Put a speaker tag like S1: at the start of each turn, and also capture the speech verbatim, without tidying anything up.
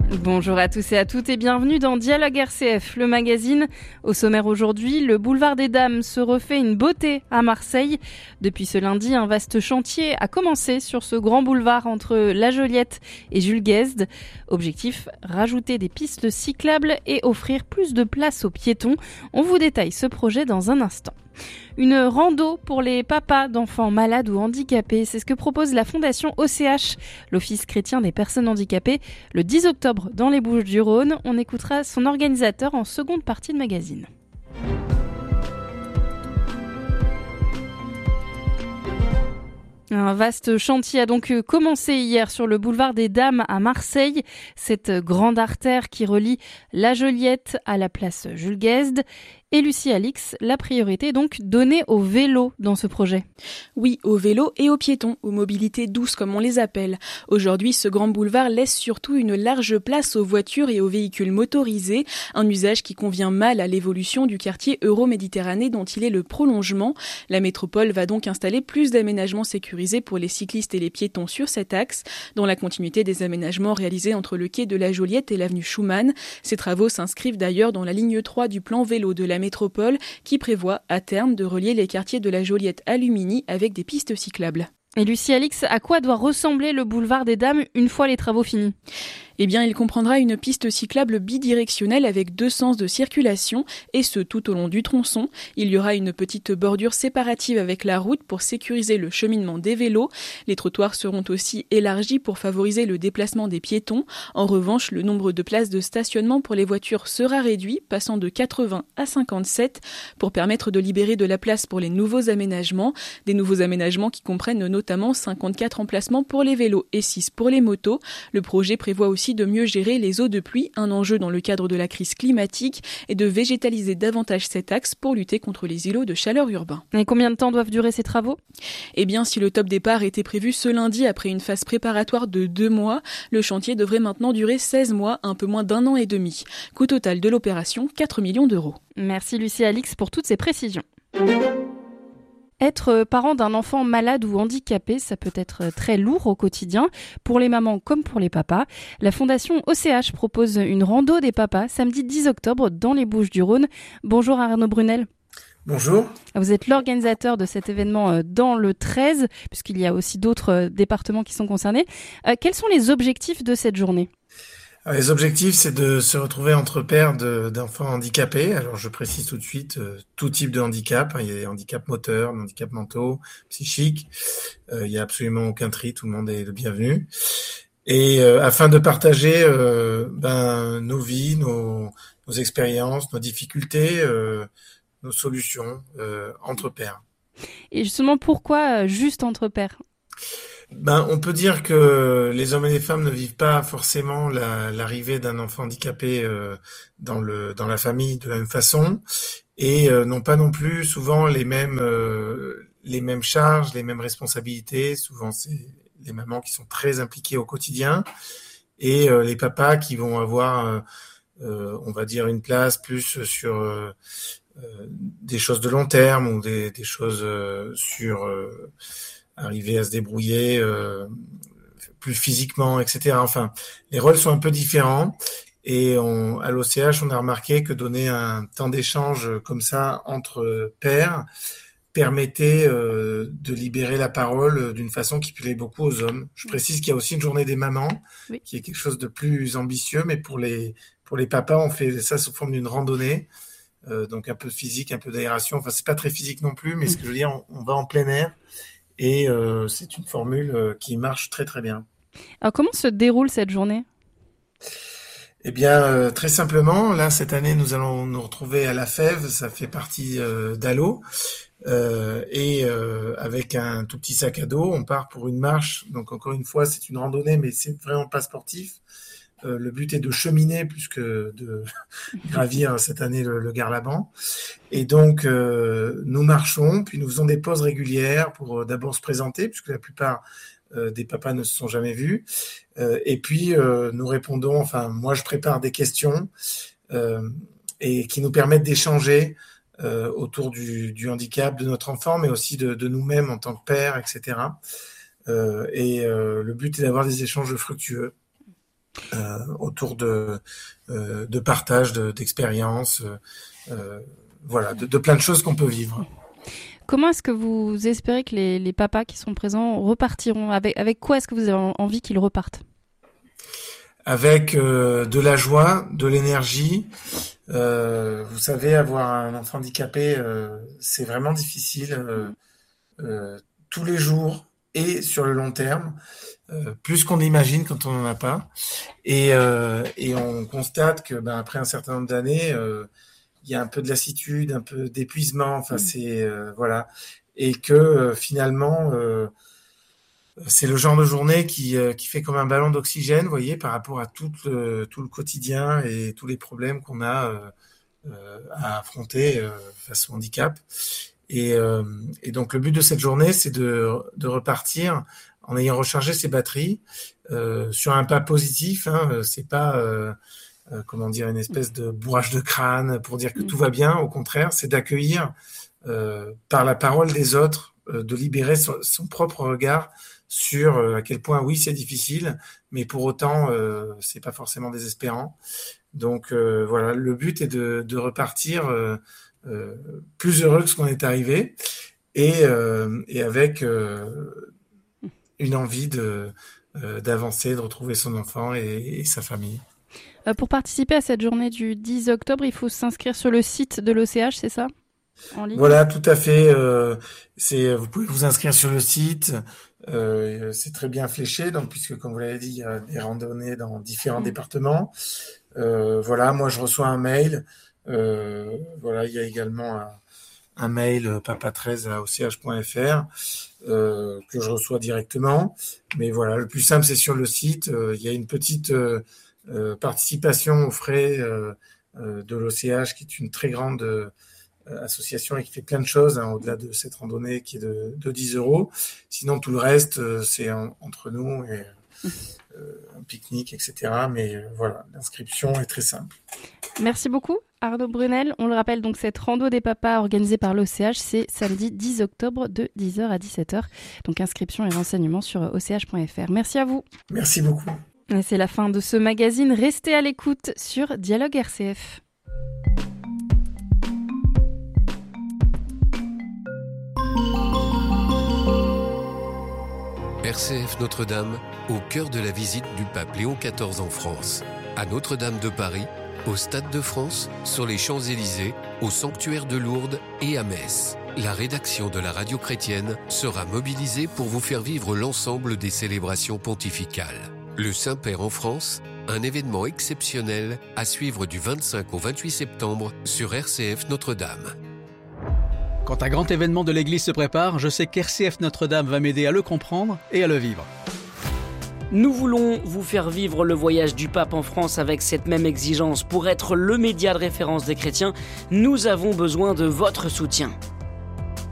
S1: Bonjour à tous et à toutes et bienvenue dans Dialogue R C F, le magazine. Au sommaire aujourd'hui, le boulevard des Dames se refait une beauté à Marseille. Depuis ce lundi, un vaste chantier a commencé sur ce grand boulevard entre La Joliette et Jules Guesde. Objectif, rajouter des pistes cyclables et offrir plus de place aux piétons. On vous détaille ce projet dans un instant. Une rando pour les papas d'enfants malades ou handicapés, c'est ce que propose la Fondation O C H, l'Office chrétien des personnes handicapées, le dix octobre dans les Bouches-du-Rhône. On écoutera son organisateur en seconde partie de magazine. Un vaste chantier a donc commencé hier sur le boulevard des Dames à Marseille. Cette grande artère qui relie La Joliette à la place Jules Guesde. Et Lucie Alix, la priorité est donc donnée au vélo dans ce projet.
S2: Oui, aux vélos et aux piétons, aux mobilités douces comme on les appelle. Aujourd'hui, ce grand boulevard laisse surtout une large place aux voitures et aux véhicules motorisés, un usage qui convient mal à l'évolution du quartier Euro-Méditerranée dont il est le prolongement. La métropole va donc installer plus d'aménagements sécurisés pour les cyclistes et les piétons sur cet axe, dans la continuité des aménagements réalisés entre le quai de la Joliette et l'avenue Schumann. Ces travaux s'inscrivent d'ailleurs dans la ligne trois du plan vélo de la métropole qui prévoit à terme de relier les quartiers de la Joliette à Lumini avec des pistes cyclables.
S1: Et Lucie Alix, à quoi doit ressembler le boulevard des Dames une fois les travaux finis ?
S2: Eh bien, il comprendra une piste cyclable bidirectionnelle avec deux sens de circulation, et ce tout au long du tronçon. Il y aura une petite bordure séparative avec la route pour sécuriser le cheminement des vélos. Les trottoirs seront aussi élargis pour favoriser le déplacement des piétons. En revanche, le nombre de places de stationnement pour les voitures sera réduit, passant de quatre-vingts à cinquante-sept, pour permettre de libérer de la place pour les nouveaux aménagements. Des nouveaux aménagements qui comprennent notamment cinquante-quatre emplacements pour les vélos et six pour les motos. Le projet prévoit aussi de mieux gérer les eaux de pluie, un enjeu dans le cadre de la crise climatique, et de végétaliser davantage cet axe pour lutter contre les îlots de chaleur urbains.
S1: Et combien de temps doivent durer ces travaux ?
S2: Eh bien, si le top départ était prévu ce lundi après une phase préparatoire de deux mois, le chantier devrait maintenant durer seize mois, un peu moins d'un an et demi. Coût total de l'opération, quatre millions d'euros.
S1: Merci Lucie Alix pour toutes ces précisions. Être parent d'un enfant malade ou handicapé, ça peut être très lourd au quotidien, pour les mamans comme pour les papas. La Fondation O C H propose une rando des papas samedi dix octobre dans les Bouches-du-Rhône. Bonjour Arnaud Brunel.
S3: Bonjour.
S1: Vous êtes l'organisateur de cet événement dans le treize, puisqu'il y a aussi d'autres départements qui sont concernés. Quels sont les objectifs de cette journée ?
S3: Les objectifs, c'est de se retrouver entre pairs de, d'enfants handicapés. Alors, je précise tout de suite, euh, tout type de handicap. Il y a des handicaps moteurs, des handicaps mentaux, psychiques. Euh, il y a absolument aucun tri, tout le monde est le bienvenu. Et euh, afin de partager euh, ben, nos vies, nos, nos expériences, nos difficultés, euh, nos solutions euh, entre pairs.
S1: Et justement, pourquoi juste entre pairs ?
S3: Ben, on peut dire que les hommes et les femmes ne vivent pas forcément la, l'arrivée d'un enfant handicapé euh, dans le dans la famille de la même façon et euh, n'ont pas non plus souvent les mêmes euh, les mêmes charges, les mêmes responsabilités. Souvent, c'est les mamans qui sont très impliquées au quotidien et euh, les papas qui vont avoir, euh, euh, on va dire, une place plus sur euh, euh, des choses de long terme ou des, des choses euh, sur euh, arriver à se débrouiller euh, plus physiquement, et cetera. Enfin, les rôles sont un peu différents et on, à l'O C H, on a remarqué que donner un temps d'échange comme ça entre pairs permettait euh, de libérer la parole d'une façon qui plaît beaucoup aux hommes. Je précise qu'il y a aussi une journée des mamans, oui, qui est quelque chose de plus ambitieux, mais pour les pour les papas, on fait ça sous forme d'une randonnée, euh, donc un peu physique, un peu d'aération. Enfin, c'est pas très physique non plus, mais ce que je veux dire, on, on va en plein air. Et euh, c'est une formule euh, qui marche très très bien.
S1: Alors comment se déroule cette journée ?
S3: Eh bien, euh, très simplement, là cette année nous allons nous retrouver à La Fève, ça fait partie euh, d'Allo, euh, et euh, avec un tout petit sac à dos, on part pour une marche. Donc encore une fois, c'est une randonnée, mais c'est vraiment pas sportif. Euh, le but est de cheminer plus que de gravir cette année le, le Garlaban. Et donc, euh, nous marchons, puis nous faisons des pauses régulières pour euh, d'abord se présenter, puisque la plupart euh, des papas ne se sont jamais vus. Euh, et puis, euh, nous répondons, enfin, moi, je prépare des questions euh, et qui nous permettent d'échanger euh, autour du, du handicap de notre enfant, mais aussi de, de nous-mêmes en tant que pères, et cetera. Euh, et euh, le but est d'avoir des échanges fructueux. euh, autour de, euh, de partage de, d'expériences, euh, voilà, de, de plein de choses qu'on peut vivre.
S1: Comment est-ce que vous espérez que les, les papas qui sont présents repartiront? Avec, avec quoi est-ce que vous avez envie qu'ils repartent?
S3: Avec euh, de la joie, de l'énergie. Euh, vous savez, avoir un enfant handicapé, euh, c'est vraiment difficile euh, euh, tous les jours et sur le long terme, euh, plus qu'on imagine quand on n'en a pas. Et, euh, et on constate que ben, après un certain nombre d'années, euh, il y a un peu de lassitude, un peu d'épuisement. Enfin, mmh. c'est euh, voilà, et que euh, finalement. Euh, C'est le genre de journée qui, euh, qui fait comme un ballon d'oxygène, vous voyez, par rapport à tout le, tout le quotidien et tous les problèmes qu'on a euh, euh, à affronter euh, face au handicap. Et, euh, et donc, le but de cette journée, c'est de, de repartir en ayant rechargé ses batteries euh, sur un pas positif. Hein, c'est pas, euh, euh, comment dire, une espèce de bourrage de crâne pour dire que tout va bien. Au contraire, c'est d'accueillir euh, par la parole des autres, euh, de libérer son, son propre regard sur euh, à quel point, oui, c'est difficile, mais pour autant, euh, c'est pas forcément désespérant. Donc euh, voilà, le but est de, de repartir euh, euh, plus heureux que ce qu'on est arrivé et, euh, et avec euh, une envie de, euh, d'avancer, de retrouver son enfant et, et sa famille.
S1: Euh, pour participer à cette journée du dix octobre, il faut s'inscrire sur le site de l'O C H, c'est ça ? En ligne ?
S3: Voilà, tout à fait. Euh, c'est, vous pouvez vous inscrire sur le site. Euh, c'est très bien fléché, donc puisque comme vous l'avez dit, il y a des randonnées dans différents mmh. départements. Euh, voilà, moi je reçois un mail. Euh, voilà, il y a également un, un mail papa treize à o c h point f r euh, que je reçois directement. Mais voilà, le plus simple c'est sur le site. Euh, il y a une petite euh, euh, participation aux frais euh, euh, de l'O C H, qui est une très grande euh, association et qui fait plein de choses, hein, au-delà de cette randonnée qui est de, de dix euros. Sinon, tout le reste, euh, c'est en, entre nous et euh, un pique-nique, et cetera. Mais euh, voilà, l'inscription est très simple.
S1: Merci beaucoup, Arnaud Brunel. On le rappelle, donc cette rando des papas organisée par l'O C H, c'est samedi dix octobre de dix heures à dix-sept heures. Donc inscription et renseignements sur o c h point f r. Merci à vous.
S3: Merci beaucoup.
S1: Et c'est la fin de ce magazine. Restez à l'écoute sur Dialogue R C F.
S4: R C F Notre-Dame, au cœur de la visite du pape Léon quatorze en France. À Notre-Dame de Paris, au Stade de France, sur les Champs-Élysées, au sanctuaire de Lourdes et à Metz. La rédaction de la radio chrétienne sera mobilisée pour vous faire vivre l'ensemble des célébrations pontificales. Le Saint-Père en France, un événement exceptionnel à suivre du vingt-cinq au vingt-huit septembre sur R C F Notre-Dame.
S5: Quand un grand événement de l'Église se prépare, je sais qu'R C F Notre-Dame va m'aider à le comprendre et à le vivre.
S6: Nous voulons vous faire vivre le voyage du pape en France avec cette même exigence. Pour être le média de référence des chrétiens, nous avons besoin de votre soutien.